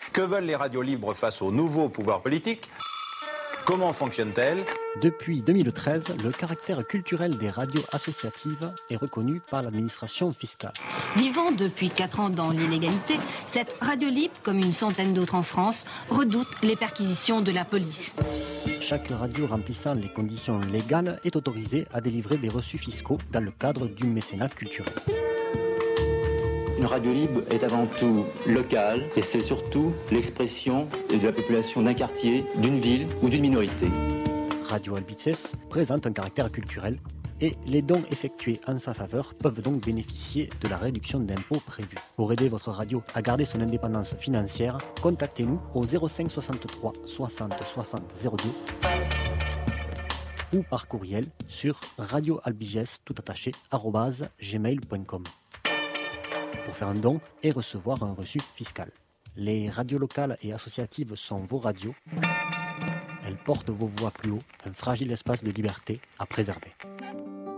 Que veulent les radios libres face au nouveau pouvoir politique? Comment fonctionne-t-elle? Depuis 2013, le caractère culturel des radios associatives est reconnu par l'administration fiscale. Vivant depuis 4 ans dans l'illégalité, cette radio libre, comme une centaine d'autres en France, redoute les perquisitions de la police. Chaque radio remplissant les conditions légales est autorisée à délivrer des reçus fiscaux dans le cadre du mécénat culturel. Une radio libre est avant tout locale et c'est surtout l'expression de la population d'un quartier, d'une ville ou d'une minorité. Radio Albices présente un caractère culturel et les dons effectués en sa faveur peuvent donc bénéficier de la réduction d'impôts prévue. Pour aider votre radio à garder son indépendance financière, contactez-nous au 05 63 60 60 02 ou par courriel sur radioalbiges@gmail.com pour faire un don et recevoir un reçu fiscal. Les radios locales et associatives sont vos radios. Elles portent vos voix plus haut, un fragile espace de liberté à préserver.